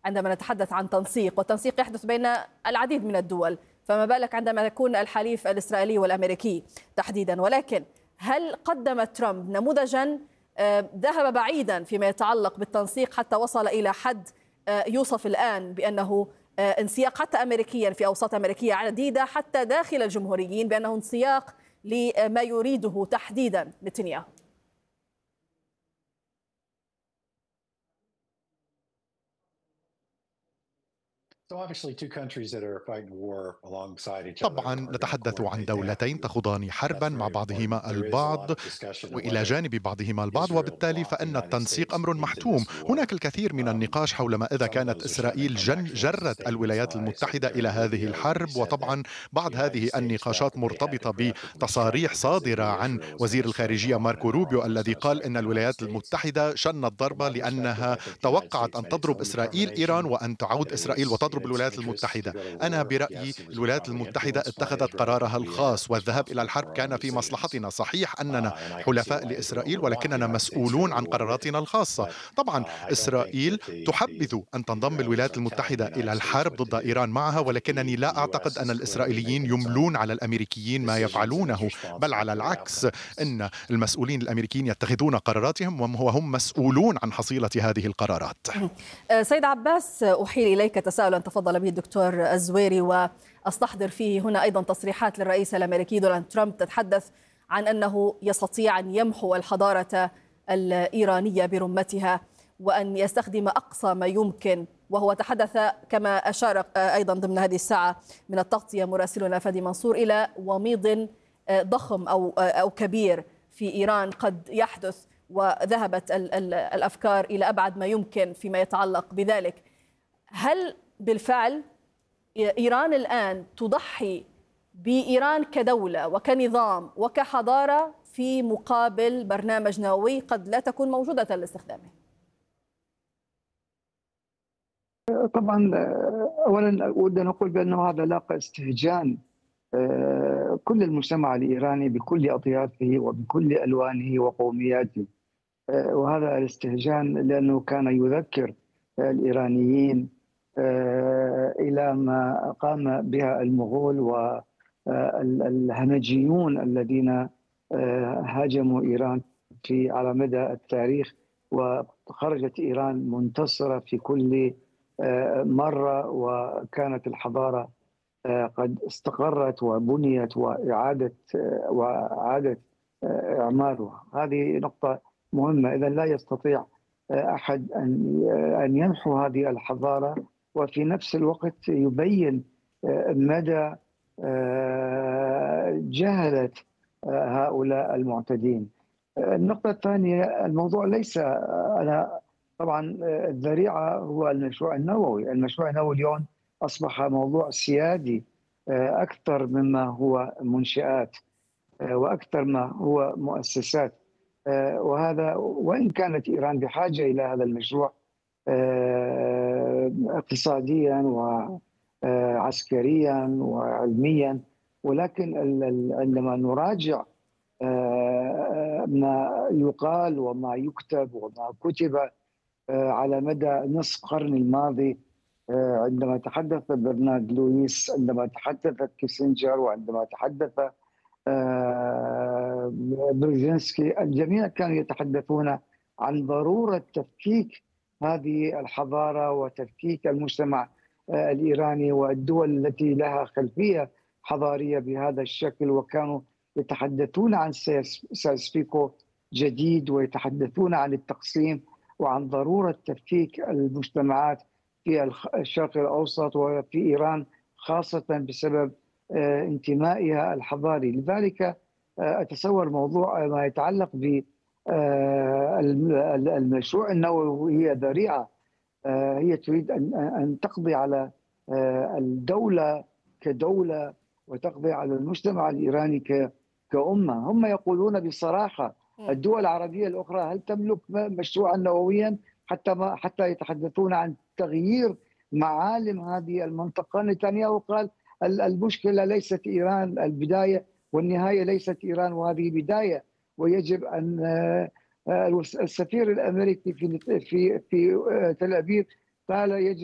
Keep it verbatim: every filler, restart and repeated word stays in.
عندما نتحدث عن تنسيق، والتنسيق يحدث بين العديد من الدول، فما بالك عندما يكون الحليف الإسرائيلي والأمريكي تحديدا. ولكن هل قدم ترامب نموذجا ذهب بعيدا فيما يتعلق بالتنسيق حتى وصل إلى حد يوصف الآن بأنه انسياق حتى أمريكيا في أوساط أمريكية عديدة حتى داخل الجمهوريين بأنه انسياق لما يريده تحديدا نتنياهو؟ طبعا نتحدث عن دولتين تخوضان حربا مع بعضهما البعض والى جانب بعضهما البعض، وبالتالي فان التنسيق امر محتوم. هناك الكثير من النقاش حول ما اذا كانت اسرائيل جن جرت الولايات المتحده الى هذه الحرب، وطبعا بعض هذه النقاشات مرتبطه بتصاريح صادره عن وزير الخارجيه ماركو روبيو الذي قال ان الولايات المتحده شنت ضربه لانها توقعت ان تضرب اسرائيل ايران وان تعود اسرائيل وتضرب الولايات المتحده. أنا برأيي الولايات المتحدة اتخذت قرارها الخاص، والذهاب إلى الحرب كان في مصلحتنا. صحيح أننا حلفاء لإسرائيل ولكننا مسؤولون عن قراراتنا الخاصة. طبعا إسرائيل تحبذ أن تنضم الولايات المتحدة إلى الحرب ضد إيران معها، ولكنني لا أعتقد أن الإسرائيليين يملون على الأمريكيين ما يفعلونه، بل على العكس، إن المسؤولين الأمريكيين يتخذون قراراتهم وهم مسؤولون عن حصيلة هذه القرارات. سيد عباس، أحيل إليك تساؤلا تفضل به الدكتور الزويري، وأستحضر فيه هنا أيضا تصريحات للرئيس الأمريكي دونالد ترامب تتحدث عن أنه يستطيع أن يمحو الحضارة الإيرانية برمتها وأن يستخدم أقصى ما يمكن، وهو تحدث كما أشار أيضا ضمن هذه الساعة من التغطية مراسلنا فادي منصور إلى وميض ضخم أو أو كبير في إيران قد يحدث، وذهبت الأفكار إلى أبعد ما يمكن فيما يتعلق بذلك. هل بالفعل إيران الآن تضحي بإيران كدولة وكنظام وكحضارة في مقابل برنامج نووي قد لا تكون موجودة لاستخدامه؟ طبعا أولا أود أن أقول بأنه هذا لاقى استهجان كل المجتمع الإيراني بكل أطيافه وبكل ألوانه وقومياته، وهذا الاستهجان لأنه كان يذكر الإيرانيين إلى ما قام بها المغول والهمجيون الذين هاجموا إيران في على مدى التاريخ، وخرجت إيران منتصرة في كل مرة، وكانت الحضارة قد استقرت وبنيت وإعادة وإعادة إعمارها. هذه نقطة مهمة. إذا لا يستطيع أحد أن أن يمحو هذه الحضارة وفي نفس الوقت يبين مدى جهلة هؤلاء المعتدين. النقطة الثانية، الموضوع ليس أنا طبعا الذريعة هو المشروع النووي. المشروع النووي اليوم أصبح موضوع سيادي أكثر مما هو منشآت وأكثر ما هو مؤسسات، وهذا وإن كانت إيران بحاجة إلى هذا المشروع اقتصاديا وعسكريا وعلميا، ولكن عندما نراجع ما يقال وما يكتب وما كتب على مدى نصف قرن الماضي، عندما تحدث برنارد لويس، عندما تحدث كيسنجر، وعندما تحدث برزينسكي، الجميع كانوا يتحدثون عن ضرورة تفكيك هذه الحضارة وتفكيك المجتمع الإيراني والدول التي لها خلفية حضارية بهذا الشكل، وكانوا يتحدثون عن سيسفيكو جديد ويتحدثون عن التقسيم وعن ضرورة تفكيك المجتمعات في الشرق الأوسط وفي إيران خاصة بسبب انتمائها الحضاري. لذلك أتصور موضوع ما يتعلق بالمشروع النووي هي ذريعة، هي تريد أن تقضي على الدولة كدولة وتقضي على المجتمع الإيراني كأمة. هم يقولون بصراحة الدول العربية الأخرى هل تملك مشروعا نوويا، حتى ما حتى يتحدثون عن تغيير معالم هذه المنطقة. نتنياهو قال المشكلة ليست إيران، البداية والنهاية ليست إيران، وهذه بداية، ويجب أن السفير الأمريكي في في في تل أبيب قال يجب